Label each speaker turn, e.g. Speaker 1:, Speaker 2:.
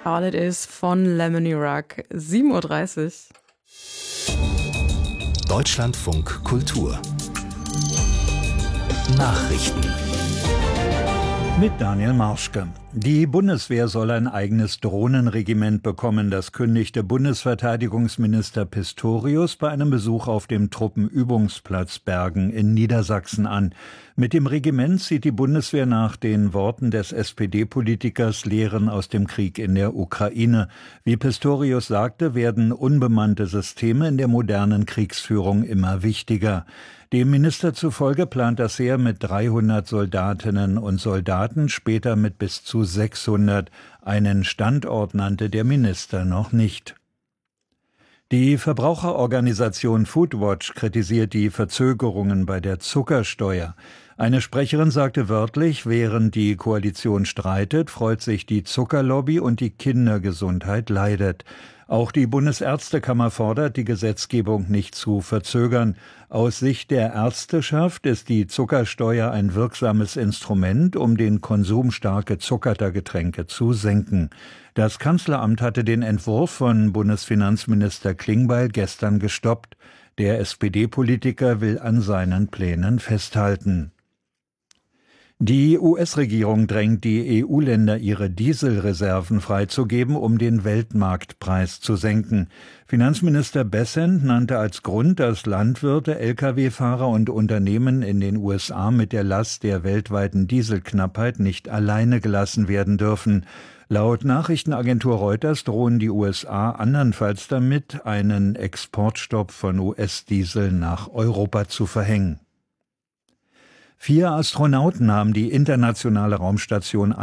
Speaker 1: All It Is von Lemony Rock. 7:30 Uhr.
Speaker 2: Deutschlandfunk Kultur Nachrichten
Speaker 3: mit Daniel Marschke. Die Bundeswehr soll ein eigenes Drohnenregiment bekommen. Das kündigte Bundesverteidigungsminister Pistorius bei einem Besuch auf dem Truppenübungsplatz Bergen in Niedersachsen an. Mit dem Regiment zieht die Bundeswehr nach den Worten des SPD-Politikers Lehren aus dem Krieg in der Ukraine. Wie Pistorius sagte, werden unbemannte Systeme in der modernen Kriegsführung immer wichtiger. Dem Minister zufolge plant das Heer mit 300 Soldatinnen und Soldaten, später mit bis zu 600. Einen Standort nannte der Minister noch nicht. Die Verbraucherorganisation Foodwatch kritisiert die Verzögerungen bei der Zuckersteuer. Eine Sprecherin sagte wörtlich, während die Koalition streitet, freut sich die Zuckerlobby und die Kindergesundheit leidet. Auch die Bundesärztekammer fordert, die Gesetzgebung nicht zu verzögern. Aus Sicht der Ärzteschaft ist die Zuckersteuer ein wirksames Instrument, um den Konsum stark gezuckerter Getränke zu senken. Das Kanzleramt hatte den Entwurf von Bundesfinanzminister Klingbeil gestern gestoppt. Der SPD-Politiker will an seinen Plänen festhalten. Die US-Regierung drängt die EU-Länder, ihre Dieselreserven freizugeben, um den Weltmarktpreis zu senken. Finanzminister Bessent nannte als Grund, dass Landwirte, Lkw-Fahrer und Unternehmen in den USA mit der Last der weltweiten Dieselknappheit nicht alleine gelassen werden dürfen. Laut Nachrichtenagentur Reuters drohen die USA andernfalls damit, einen Exportstopp von US-Diesel nach Europa zu verhängen. 4 Astronauten haben die internationale Raumstation